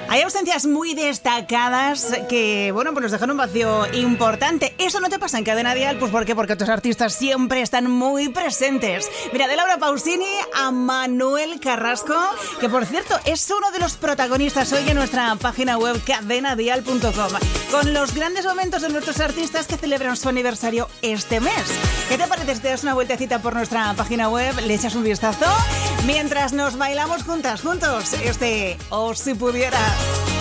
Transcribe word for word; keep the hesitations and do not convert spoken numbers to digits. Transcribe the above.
Hay ausencias muy destacadas que, bueno, pues nos dejan un vacío importante. ¿Eso no te pasa en Cadena Dial? Pues ¿por qué? Porque otros artistas siempre están muy presentes. Mira, de Laura Pausini a Manuel Carrasco, que por cierto es uno de los protagonistas hoy en nuestra página web cadena dial punto com, con los grandes momentos de nuestros artistas que celebran su aniversario este mes. ¿Qué te parece si te das una vueltecita por nuestra página web, le echas un vistazo, mientras nos bailamos juntas, juntos, este O Si Pudiera?